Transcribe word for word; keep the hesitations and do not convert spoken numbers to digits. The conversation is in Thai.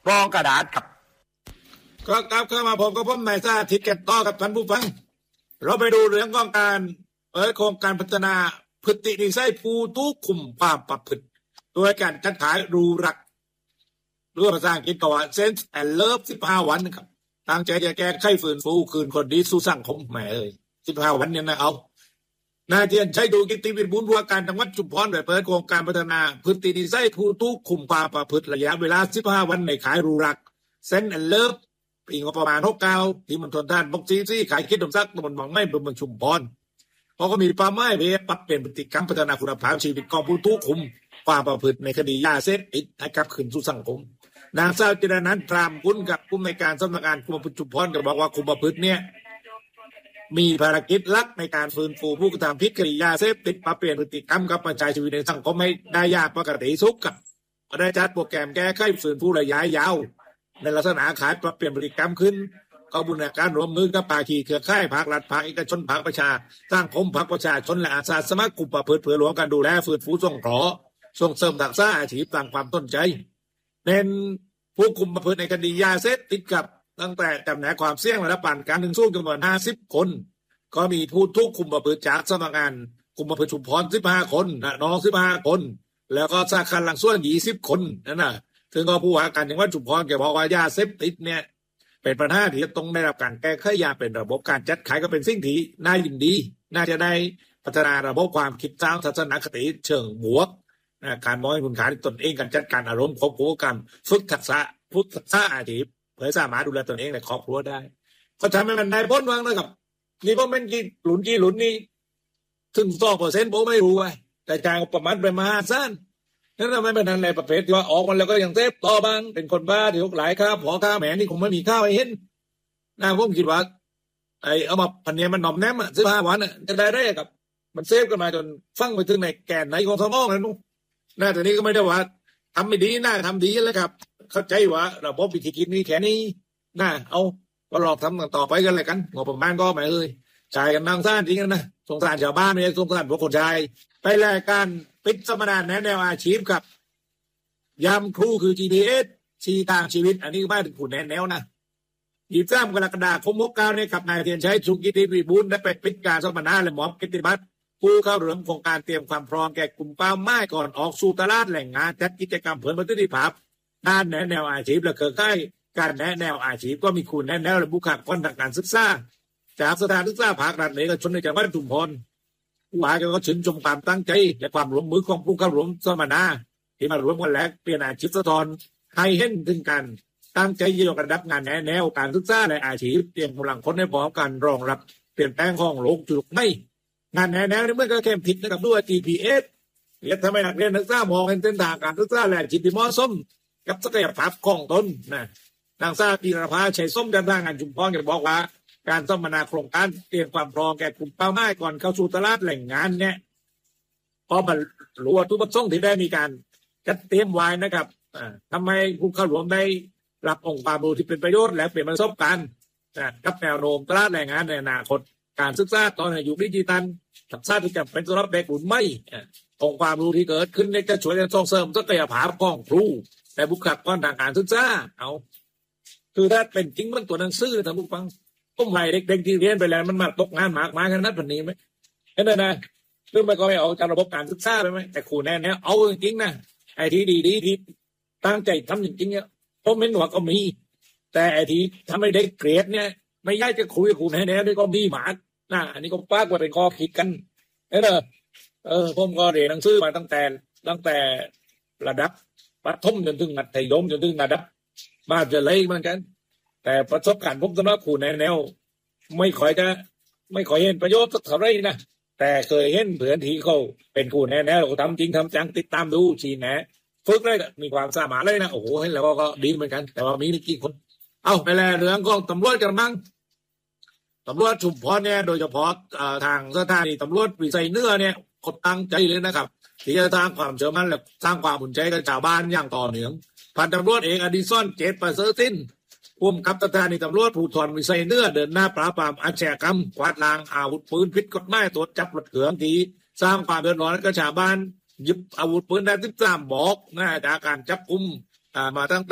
รองกระดาษกับก็กลับเข้ามาผมก็พ้นนายซาทิศเก็บต่อกับท่านผู้ฟังเราไปดูเรื่องของการเปิดโครงการพัฒนาพฤตินิสัยผู้ทุกคุมความประพฤติโดยการจัดขายรูรักหรือภาษาอังกฤษก็ว่า Sense and Love สิบห้าวันนะครับตั้งใจจะแก้ไขฟื้นฟูคืนคนดีสู่สังคมแหมเอ้ยสิบห้าวันเนี่ยนะเอานายเทียนใช้ดูกิตติวิบูลย์ผู้ว่าการจังหวัดชุมพรได้เปิดโครงการพัฒนาพฤตินิสัยผู้ทุกคุมความประพฤติระยะเวลาสิบห้าวันในขายรูรัก Sense and Love ปีงบประมาณหกเก้าที่มันทนท่านบกซีซี่ขายคิดดมซักตำบลหนองไม้อำเภอเมืองชุมพรเขาก็มีเป้าหมายเพื่อปรับเปลี่ยนพฤติกรรมพัฒนาคุณภาพชีวิตของผู้ทุกคุมความประพฤติในคดียาเสพติดให้กลับคืนสู่สังคมนางสาวจิรนันท์ตรามกุลกับผู้อำนวยการสำนักงานคุมประพฤติชุมพรก็บอกว่าคุมประพฤติเนี่ยมีภารกิจหลักในการฟื้นฟูผู้กระทำผิดคดียาเสพติดปรับเปลี่ยนพฤติกรรมกับประชาชนในสังคมให้ได้ยากปกติสุขกับก็ได้จัดโปรแกรมแก้ไขฟื้นฟูระยะยาวในลักษณะขายปรับเปลี่ยนพฤติกรรมขึ้นก็บูรณาการร่วมมือกับภาคีเครือข่ายภาครัฐภาคเอกชนภาคประชาสร้างคมภาคประชาชนและอาสาสมัครกลุ่มประพฤติเพื่อรวมกันดูแลฟื้นฟูส่งเสริมส่งเสริมทักษะอาชีพตามความต้นใจเน้นผู้คุมประพฤติในคดียาเสพติดกับตั้งแต่จำแนกความเสี่ยงระดับปานกลางถึงสูงจำนวนห้าสิบคนก็มีผู้ทุกคุมประพฤติจากสำนักงานคุมประพฤติชุมพรสิบห้าคนน้องสิบห้าคนแล้วก็สาขาหลังส่วนยี่สิบคนนั่นน่ะถึงก็ผู้ว่าการจังหวัดชุมพรแกบอกว่ายาเสพติดเนี่ยเป็นปัญหาที่ต้องได้รับการแก้ไขอย่างเป็นระบบการจัดขายก็เป็นสิ่งที่น่ายินดีน่าจะได้พัฒนาระบบความคิดสร้างทัศนคติเชิงบวกการมองให้คุณค่าในตนเองการจัดการอารมณ์ควบคู่กันฝึกทักษะฝึกทักษะอาชีพเพื่อสามารถดูแลตนเองและครอบครัวได้ก็ทำให้มันได้พ้นวางนะครับนี่เพราะมันกี่หลุนกี่หลุนนี่ถึงสองเปอร์เซ็นต์ผมไม่รู้ไงแต่จ่ายประมาณไปมหาศาลนั่นทำไมเป็นอะไรประเภทที่ว่าออกมันแล้วก็ยังเซฟต่อบางเป็นคนบ้าที่หลายข้าวพอข้าวแหมนี่คงไม่มีข้าวให้เห็นนะผมคิดว่าไอ้เอามาพันเนียมันหน่อมแนมอ่ะสิบห้าวันอ่ะจะได้ได้กับมันเซฟกันมาจนฟังไปถึงในแกนไหนของสมองแล้วนู้นน่าแต่นี้ก็ไม่ได้ว่าทำไม่ดีน่าทำดีแล้วครับเข้าใจว่าระบบวิธีคิดนี้แค่นี้น่าเอาก็ลองทำกันต่อไปกันเลยกันงบประมาณก็ไม่เลยจ่ายกันนางซ่านจริงกันนะสงสารชาวบ้านไม่ใช่สงสารพวกคนชายไปแลกการปิดสัมมนาแนวแนวอาชีพครับยำครูคือ จี พี เอส ชี้ทางชีวิตอันนี้ก็ไม่ถึงผู้แนวแนวนะยี่สิบสามกรกฎาคมหกเก้าเนี่ยกับนายเทียนชัยสุกิติวิบูลย์ได้ไปปิดการสัมมนาและมอบกิตติบัตรผู้เข้าร่วมโครงการเตรียมความพร้อมแก่กลุ่มเป้าหมายก่อนออกสู่ตลาดแหล่งงานจัดกิจกรรมเผยประสิทธิภาพด้านแนวแนวอาชีพและเครือข่ายการแนะแนวอาชีพก็มีคุณแนะแนวและบุคลากรทางการศึกษาจากสถานศึกษาภาครัฐเอกชนในจังหวัดชุมพรผู้ว่าก็ชื่นชมความตั้งใจและความร่วมมือของผู้เข้าร่วมสัมมนาที่มาร่วมกันแลกเปลี่ยนอาชีพสะท้อนให้เห็นถึงการตั้งใจยกระดับงานแนวแนวการศึกษาและอาชีพเตรียมกำลังคนให้พร้อมกันรองรับเปลี่ยนแปลงของโลกจุดไม่งานแนวแนวนี้เมื่อก็เข้มผิดนะครับด้วย จี พี เอส เรียกทำให้นักเรียนนักศึกษามองเห็นเส้นทางการศึกษาและอาชีพที่เหมาะสมกับศักยภาพของตนนะนางสาวธีรภาชัยส้มการทางงานชุมพรก็บอกว่าการสัมมนาโครงการเตรียมความพร้อมแก่กลุ่มเป้าหมายก่อนเข้าสู่ตลาดแหล่งงานเนี่ยพอมันรู้ว่าทุกประสงค์ที่ได้มีการจัดเตรียมไว้นะครับทำให้ผู้เข้าร่วมได้รับองค์ความรู้ที่เป็นประโยชน์และเปลี่ยนประสบการณ์กับแนวโน้มตลาดแรงงานในอนาคตการศึกษาตอนในยุคดิจิทัลทักษะที่จำเป็นสำหรับเด็กรุ่นใหม่องค์ความรู้ที่เกิดขึ้นเนี่ยจะช่วยส่งเสริมศักยภาพของครูและบุคลากรทางการศึกษาเอาคือถ้าเป็นจริงมันตัวหนังสือท่านผู้ฟังก็ไม่เด็กๆที่เรียนไปแล้วมันมาตกงานมากมายขนาดนั้นนี้ไหมเห็นไหมนะหรือไม่ก็ไม่เอาจากระบบการศึกษาไปไหมแต่ครูแน่ๆเอาจริงๆนะไอ้ที่ดีๆที่ตั้งใจทำจริงๆเนี่ยผมเห็นว่าก็มีแต่ไอ้ที่ทำให้เด็กเกรดเนี่ยไม่ยากจะคุยกับครูแน่ๆด้วยก็มีหมากนะอันนี้ก็ปากว่าเป็นข้อคิดกันเออเออผมก็เรียนหนังสือมาตั้งแต่ตั้งแต่ระดับประถมจนถึงมัธยมจนถึงระดับมาจะเลยเหมือนกันแต่ประสบการณ์ผมสำหรับครูแนวไม่ค่อยจะไม่ค่อยเห็นประโยชน์สักเท่าไรนะแต่เคยเห็นเพื่อนที่เขาเป็นครูแนวเขาทำจริงทำจังติดตามดูชี้แนะฝึกเลยมีความสามารถเลยนะโอ้โหเห็นแล้วก็ดีเหมือนกันแต่ว่ามีนี่กี่คนเอาไปแล้วเรื่องของตำรวจกันบ้างตำรวจชุมพรเนี่ยโดยเฉพาะทางสถานีตำรวจวิสัยเนื้อเนี่ยกดตั้งใจเลยนะครับที่จะสร้างความเชื่อมั่นและสร้างความอุ่นใจกับชาวบ้านอย่างต่อเนื่องพันตำรวจเอกอดิศรเจตประเสริฐสินผู้กำกับสถานีตำรวจภูธรวิสัยเนื้อเดินหน้าปราบปรามอาชญากรรมกวาดล้างอาวุธปืนผิดกฎหมายตรวจจับรถเถื่อนที่สร้างความเดือดร้อนกับชาวบ้านยึดอาวุธปืนได้สิบสามบอกนะจากการจับกุมมาตั้ง